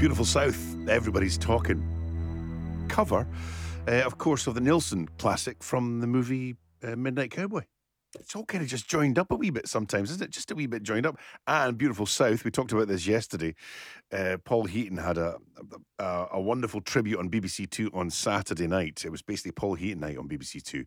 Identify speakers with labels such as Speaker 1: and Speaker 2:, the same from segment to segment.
Speaker 1: Beautiful South, Everybody's Talking. Cover, of course, of the Nilsson classic from the movie Midnight Cowboy. It's all kind of just joined up a wee bit sometimes, isn't it? Just a wee bit joined up. And Beautiful South, we talked about this yesterday. Paul Heaton had a wonderful tribute on BBC Two on Saturday night. It was basically Paul Heaton night on BBC Two.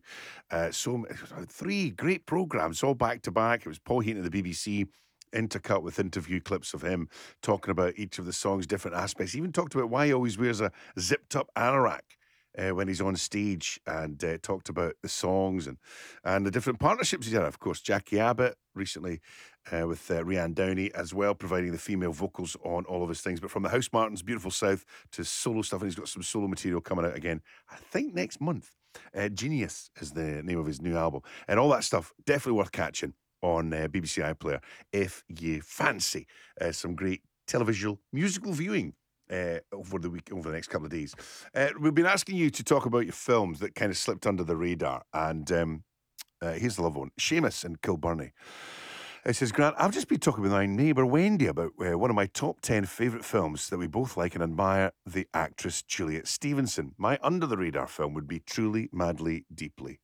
Speaker 1: Three great programmes, all back to back. It was Paul Heaton at the BBC, intercut with interview clips of him talking about each of the songs, different aspects. He even talked about why he always wears a zipped-up anorak when he's on stage, and talked about the songs and the different partnerships he's had. Of course, Jackie Abbott recently with Rhiannon Downey as well, providing the female vocals on all of his things. But from the House Martins, Beautiful South, to solo stuff, and he's got some solo material coming out again, I think next month. Genius is the name of his new album. And all that stuff, definitely worth catching on BBC iPlayer if you fancy some great televisual musical viewing over the next couple of days. We've been asking you to talk about your films that kind of slipped under the radar, and here's the love one. Seamus in Kilburnie. It says, Grant, I've just been talking with my neighbour Wendy about one of my top 10 favourite films that we both like and admire, the actress Juliet Stevenson. My under-the-radar film would be Truly, Madly, Deeply.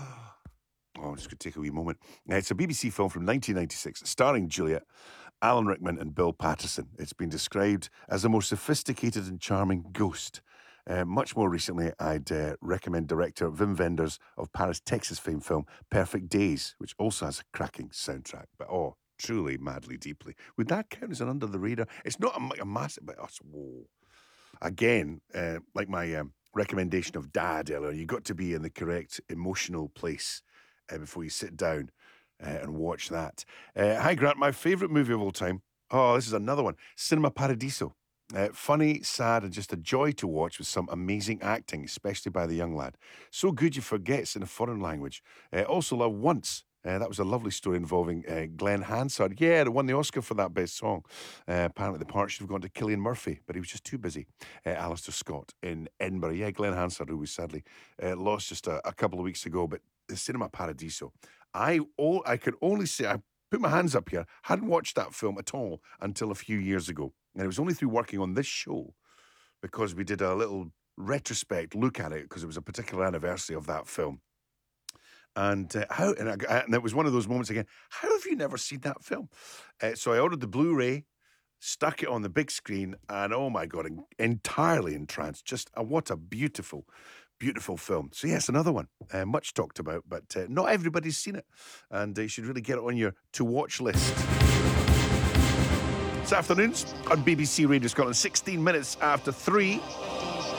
Speaker 1: Oh, I'm just going to take a wee moment. It's a BBC film from 1996 starring Juliet, Alan Rickman and Bill Patterson. It's been described as a more sophisticated and charming ghost. Much more recently, I'd recommend director Wim Wenders of Paris, Texas fame film Perfect Days, which also has a cracking soundtrack. But Truly, Madly, Deeply. Would that count as an under the radar? It's not a massive, but whoa. Again, like my recommendation of Dad earlier, you've got to be in the correct emotional place before you sit down and watch that. Hi, Grant. My favourite movie of all time. Oh, this is another one. Cinema Paradiso. Funny, sad, and just a joy to watch with some amazing acting, especially by the young lad. So good you forget it's in a foreign language. Also love Once. That was a lovely story involving Glenn Hansard. Yeah, they won the Oscar for that best song. Apparently the part should have gone to Cillian Murphy, but he was just too busy. Alistair Scott in Edinburgh. Yeah, Glenn Hansard, who we sadly lost just a couple of weeks ago. But the Cinema Paradiso. I could only say, I put my hands up here, hadn't watched that film at all until a few years ago. And it was only through working on this show, because we did a little retrospect look at it, because it was a particular anniversary of that film. And and it was one of those moments again, how have you never seen that film? So I ordered the Blu-ray, stuck it on the big screen, and oh my God, entirely entranced. Just what a beautiful, beautiful film. So yes, another one, much talked about, but not everybody's seen it. And you should really get it on your to-watch list. This afternoon's on BBC Radio Scotland, 16 minutes after 3.